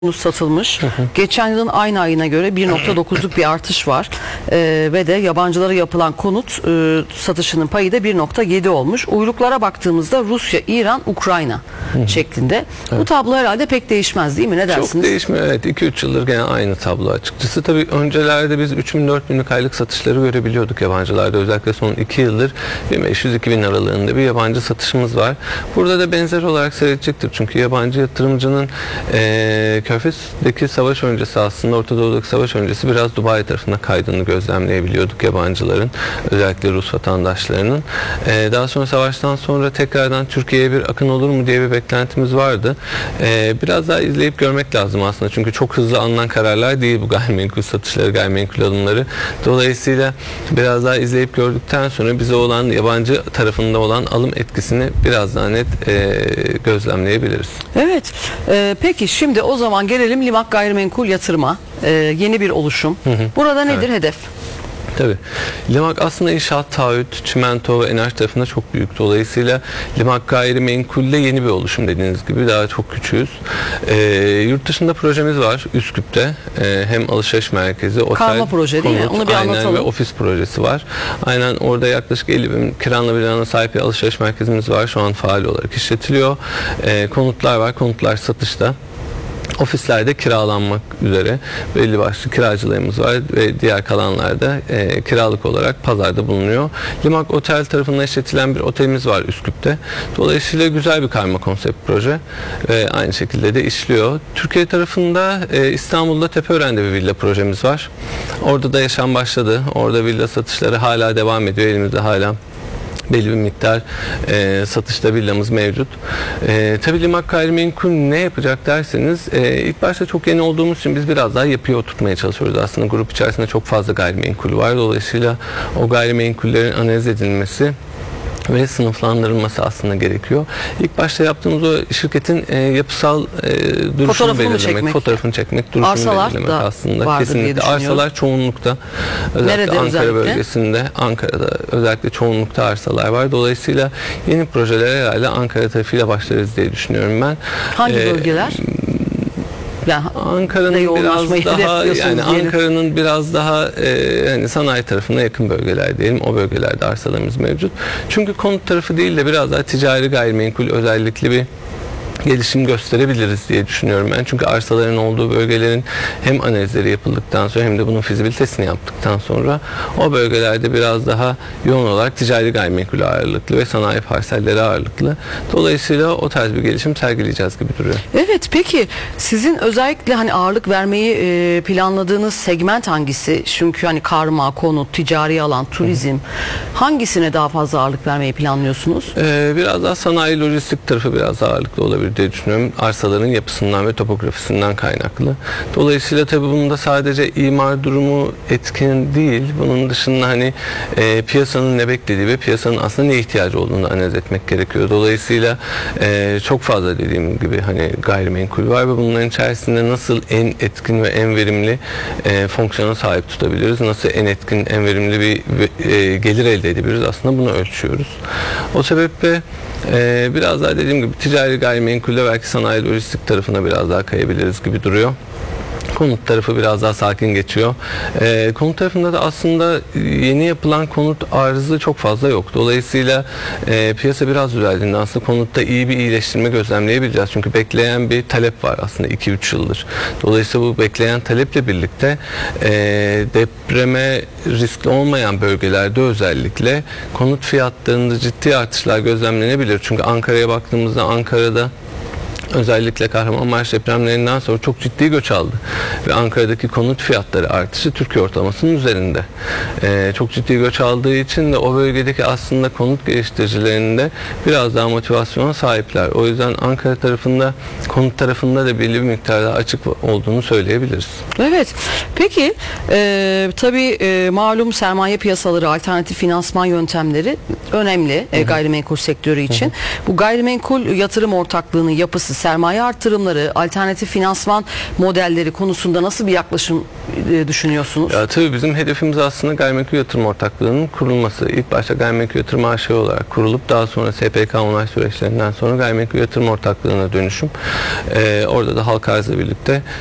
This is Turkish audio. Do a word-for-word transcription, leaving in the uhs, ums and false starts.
satılmış. Hı hı. Geçen yılın aynı ayına göre bir nokta dokuzluk bir artış var. Ee, ve de yabancılara yapılan konut e, satışının payı da bir nokta yedi olmuş. Uyruklara baktığımızda Rusya, İran, Ukrayna hı hı. şeklinde. Evet. Bu tablo herhalde pek değişmez değil mi? Ne dersiniz? Çok değişmiyor. Evet. iki üç yıldır gene aynı tablo açıkçası. Tabii öncelerde biz üç bin dört binlik aylık satışları görebiliyorduk yabancılarda. Özellikle son iki yıldır bin beş yüz iki bin aralığında bir yabancı satışımız var. Burada da benzer olarak seyredecektir. Çünkü yabancı yatırımcının e, Körfez'deki savaş öncesi, aslında Orta Doğu'daki savaş öncesi biraz Dubai tarafına kaydığını gözlemleyebiliyorduk yabancıların, özellikle Rus vatandaşlarının. Ee, daha sonra savaştan sonra tekrardan Türkiye'ye bir akın olur mu diye bir beklentimiz vardı. Ee, biraz daha izleyip görmek lazım aslında, çünkü çok hızlı alınan kararlar değil bu gayrimenkul satışları, gayrimenkul alımları. Dolayısıyla biraz daha izleyip gördükten sonra bize olan, yabancı tarafında olan alım etkisini biraz daha net e, gözlemleyebiliriz. Evet. Ee, peki şimdi o zaman gelelim Limak Gayrimenkul Yatırım'a. Ee, yeni bir oluşum. Hı hı. Burada nedir evet. hedef? Tabii. Limak aslında inşaat, taahhüt, çimento ve enerji tarafında çok büyük. Dolayısıyla Limak Gayrimenkul'de yeni bir oluşum, dediğiniz gibi daha çok küçüğüz. Ee, yurt dışında projemiz var Üsküp'te. Ee, hem alışveriş merkezi, otel, karma proje değil konut, mi? Onu bir aynen, anlatalım. ve ofis projesi var. Aynen, orada yaklaşık elli bin kiralanabilene sahip bir alışveriş merkezimiz var. Şu an faal olarak işletiliyor. Ee, konutlar var. Konutlar satışta. Ofislerde kiralanmak üzere belli başlı kiracılarımız var ve diğer kalanlarda e, kiralık olarak pazarda bulunuyor. Limak Otel tarafından işletilen bir otelimiz var Üsküp'te. Dolayısıyla güzel bir karma konsept proje ve aynı şekilde de işliyor. Türkiye tarafında e, İstanbul'da Tepeören'de bir villa projemiz var. Orada da yaşam başladı. Orada villa satışları hala devam ediyor. Elimizde hala belli bir miktar e, satışta villamız mevcut. E, tabii Limak Gayrimenkul ne yapacak derseniz, e, ilk başta çok yeni olduğumuz için biz biraz daha yapıya oturtmaya çalışıyoruz. Aslında grup içerisinde çok fazla gayrimenkul var. Dolayısıyla o gayrimenkullerin analiz edilmesi ve sınıflandırılması aslında gerekiyor. İlk başta yaptığımız o şirketin e, yapısal e, duruşunu fotoğrafını belirlemek, çekmek. fotoğrafını çekmek, duruşunu arsalar belirlemek aslında. Kesinlikle. Arsalar çoğunlukta. Özellikle Nerede Ankara özellikle? bölgesinde, Ankara'da özellikle çoğunlukta arsalar var. Dolayısıyla yeni projelere herhalde Ankara tarafıyla başlarız diye düşünüyorum ben. Hangi ee, bölgeler? Yani Ankara'nın biraz daha, yani Ankara'nın biraz daha e, yani sanayi tarafına yakın bölgeler diyelim. O bölgelerde arsalarımız mevcut. Çünkü konut tarafı değil de biraz daha ticari gayrimenkul özellikli bir gelişim gösterebiliriz diye düşünüyorum ben. Çünkü arsaların olduğu bölgelerin hem analizleri yapıldıktan sonra hem de bunun fizibilitesini yaptıktan sonra o bölgelerde biraz daha yoğun olarak ticari gayrimenkul ağırlıklı ve sanayi parselleri ağırlıklı. Dolayısıyla o tarz bir gelişim sergileyeceğiz gibi duruyor. Evet, peki sizin özellikle hani ağırlık vermeyi e, planladığınız segment hangisi? Çünkü hani karma, konut, ticari alan, turizm, Hı. hangisine daha fazla ağırlık vermeyi planlıyorsunuz? Ee, biraz daha sanayi, lojistik tarafı biraz ağırlıklı olabilir diye düşünüyorum. Arsaların yapısından ve topografisinden kaynaklı. Dolayısıyla tabii bunun da sadece imar durumu etkin değil. Bunun dışında hani e, piyasanın ne beklediği ve piyasanın aslında ne ihtiyacı olduğunu analiz etmek gerekiyor. Dolayısıyla e, çok fazla dediğim gibi hani gayrimenkul var ve bunların içerisinde nasıl en etkin ve en verimli e, fonksiyona sahip tutabiliriz? Nasıl en etkin, en verimli bir e, gelir elde edebiliriz? Aslında bunu ölçüyoruz. O sebeple e, biraz daha dediğim gibi ticari gayrimenkul belki sanayi lojistik tarafına biraz daha kayabiliriz gibi duruyor. Konut tarafı biraz daha sakin geçiyor. E, konut tarafında da aslında yeni yapılan konut arzı çok fazla yok. Dolayısıyla e, piyasa biraz düzeldiğinde aslında konutta iyi bir iyileştirme gözlemleyebileceğiz. Çünkü bekleyen bir talep var aslında iki üç yıldır. Dolayısıyla bu bekleyen taleple birlikte e, depreme riskli olmayan bölgelerde özellikle konut fiyatlarında ciddi artışlar gözlemlenebilir. Çünkü Ankara'ya baktığımızda Ankara'da özellikle Kahramanmaraş depremlerinden sonra çok ciddi göç aldı. Ve Ankara'daki konut fiyatları artışı Türkiye ortalamasının üzerinde. Ee, çok ciddi göç aldığı için de o bölgedeki aslında konut geliştiricilerinde biraz daha motivasyona sahipler. O yüzden Ankara tarafında, konut tarafında da belli bir miktarda açık olduğunu söyleyebiliriz. Evet. Peki e, tabii e, malum sermaye piyasaları, alternatif finansman yöntemleri önemli e, gayrimenkul sektörü için. Hı hı. Bu gayrimenkul yatırım ortaklığının yapısı, sermaye artırımları, alternatif finansman modelleri konusunda nasıl bir yaklaşım e, düşünüyorsunuz? Ya tabii bizim hedefimiz aslında gayrimenkul yatırım ortaklığının kurulması. İlk başta gayrimenkul yatırım A Ş olarak kurulup daha sonra S P K onay süreçlerinden sonra gayrimenkul yatırım ortaklığına dönüşüm. Ee, orada da halka arzla birlikte